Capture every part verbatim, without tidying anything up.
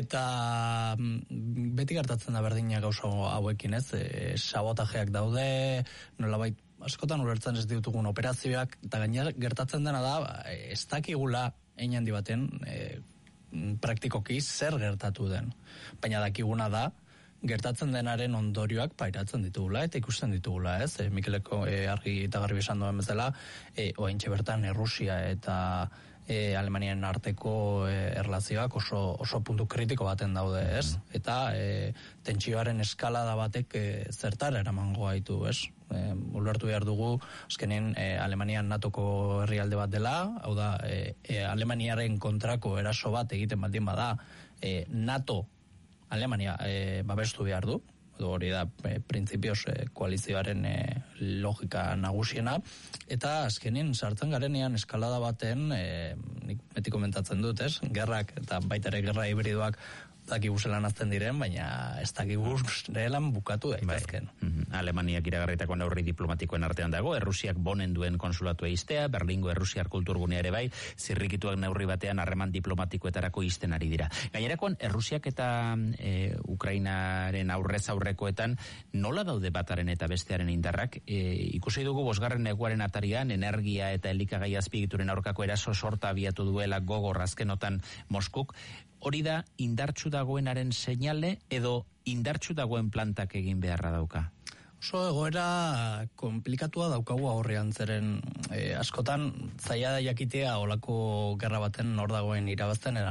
Eta beti gertatzen da berdina gauza hauekin, ez? E, sabotajeak daude, nolabait askotan ulertzen ez ditugun operazioak, eta gainera gertatzen dena da, ez dakigula hein handi baten e, praktikoki zer gertatu den. Baina dakiguna da, gertatzen denaren ondorioak pairatzen ditugula eta ikusten ditugula, ez? E, Mikeleko e, argi eta garbi esan duen bezala, e, oaintxe bertan Errusia eta E, Alemaniaren arteko e, erlazioak oso, oso puntu kritiko baten daude, ez? Eta e, tentsioaren eskalada batek e, zertara eramango gaitu, ez? E, ulertu behar dugu, azkenean e, Alemanian natoko herrialde bat dela, hau da, e, e, Alemaniaren kontrako eraso bat egiten baldin bada, e, NATO Alemania e, babestu behar du, hori da e, printzipioz e, koalizioaren e, logika nagusiena, eta azkenin sartzen garenean eskalada baten, e, nik beti komentatzen dut, ez? Gerrak eta baita ere gerra hibridoak dakigu zelan azten diren, baina ez dakigu zelan bukatu daitezken. Bai. Mm-hmm. Alemaniak iragarritako neurri diplomatikoen artean dago, Errusiak bonen duen konsulatua iztea, Berlingo Errusiar kulturgunea ere bai, zirrikituak neurri batean harreman diplomatikoetarako izten ari dira. Gainerakoan, Errusiak eta e, Ukrainaren aurrez aurrekoetan nola daude bataren eta bestearen indarrak? E, ikusi dugu bosgarren neguaren atarian, energia eta elikagai azpigituren aurkako eraso sorta abiatu duela gogor azkenotan Moskuk. Hori da indartsu dagoenaren seinale edo indartsu dagoen plantak egin beharra dauka? Oso egoera komplikatua daukagu aurrean, zeren e, askotan zaila da jakitea olako gerra baten nor dagoen irabazten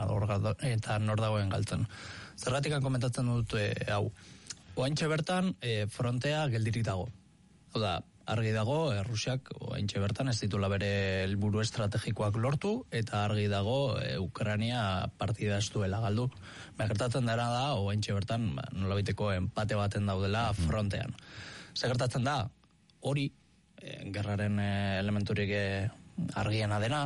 eta nor dagoen galtzen. Zergatik komentatzen dut e, hau. Oaintxe bertan e, frontea geldirik dago. Hau da, argi dago, Errusiak oaintxe bertan ez ditula bere helburu estrategikoak lortu, eta argi dago e, Ukraina partida ez duela galdu. Gertatzen dara da, oaintxe bertan nolabiteko empate baten daudela frontean. Zer gertatzen da, hori, e, gerraren e, elementurik e, argiena dena,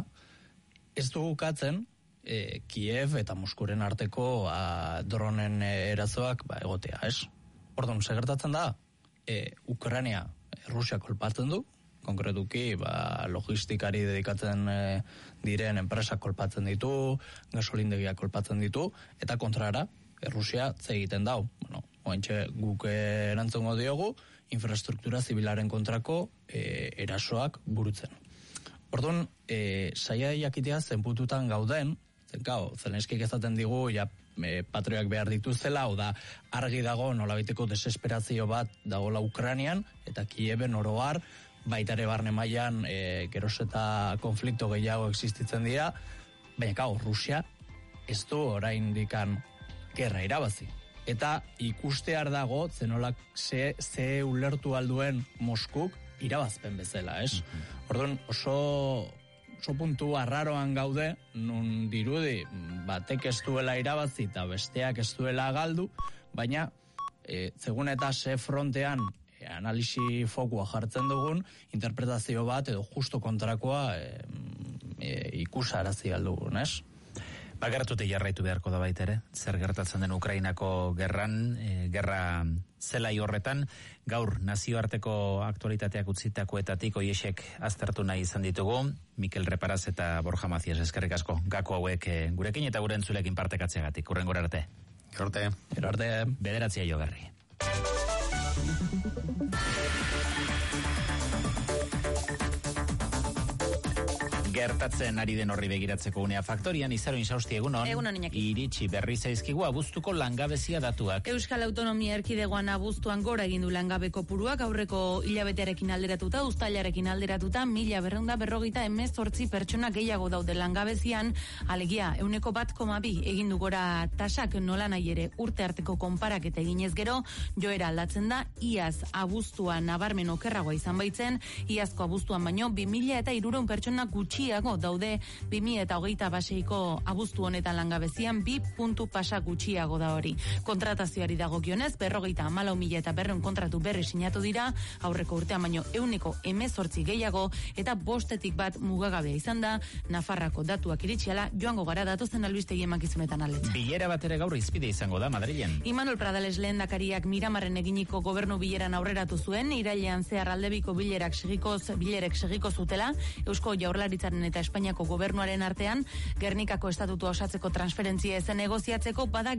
ez du bukatzen e, Kiev eta Moskuren arteko a, dronen e, erazoak ba, egotea, ez? Orduan, zer gertatzen da, e, Ukraina Rusia kolpatzen du, konkretuki ba, logistikari dedikatzen e, diren enpresak kolpatzen ditu, gasolindegiak kolpatzen ditu, eta kontrara, Rusia ze egiten dau. Bueno, oaintxe guk erantzungo diogu, infrastruktura zibilaren kontrako e, erasoak burutzen. Orduan, e, saia jakitea zenpututan gauden, Gau, Zelenskik ezaten digu, ja, e, patrioak behar dituzela, o da, argi dago nolabiteko desesperazio bat dagoela Ukrainian, eta Kieben oroar, baitare barne mailan e, geroz eta konflikto gehiago existitzen dira, baina gau, Rusia ez du orain dikan gerra irabazi. Eta ikustear dago, zenolak ze, ze ulertu alduen Moskuk irabazpen bezala, ez? Mm-hmm. Orduan, oso... oso puntu arraroan gaude, nun dirudi batek ez duela irabazi eta besteak ez duela galdu, baina e, zegun eta ze frontean e, analisi fokua jartzen dugun, interpretazio bat edo justo kontrakoa e, e, ikusarazi galdugun, ez? Bagaratutik jarraitu beharko da baita ere, zer gertatzen den Ukrainako gerran, e, gerra zelai horretan, gaur nazioarteko aktualitateak utzitakoetatik oiesek aztertu nahi izan ditugu, Mikel Reparaz eta Borja Macias, eskerrik asko, gako hauek e, gurekin eta gure entzulekin partekatzeagatik, urrengora arte. Gero arte. Gero arte. Bederatzia Jogarri. Gertatzen ari den horri begiratzeko unea faktorian, Izaro Insausti egunon, egunon Iñaki. Iritsi berri zaizkigu abuztuko langabezia datuak. Euskal Autonomia Erkidegoan abuztuan gora egin du langabe kopuruak, aurreko hilabetearekin alderatuta, uztailarekin alderatuta, mila berreunda berrogeita hemezortzi pertsona gehiago daude langabezian, alegia, euneko bat koma bi egin du gora tasak nola nahi ere urte arteko konparaketa eginez gero, joera aldatzen da, iaz abuztuan nabarmen okerragoa izan baitzen, iazko abuztuan baino, bi mila eta hirurehun pertsona gutxi daude bi mila eta hogeita baseiko abuztu honetan langabezian bi puntu pasa gutxiago da hori. Kontratazioari dagokionez, berrogeita hamalau mila eta berreun kontratu berri sinatu dira, aurreko urtean baino euneko hemezortzi gehiago, eta bostetik bat mugagabea izan da, Nafarrako datuak iritsiala, joango gara datozen albistegi emakizunetan aletzen. Bilera bat ere gaur izpide izango da Madrilen. Imanol Pradales lehendakariak Miramarren eginiko gobernu bileran aurreratu zuen, irailean zehar aldebiko bilerak segikoz, bilerek segiko zutela, Eusko Jaurlaritzaren eta Espainiako gobernuaren artean, Gernikako estatutua osatzeko transferentzia ezen negoziatzeko bada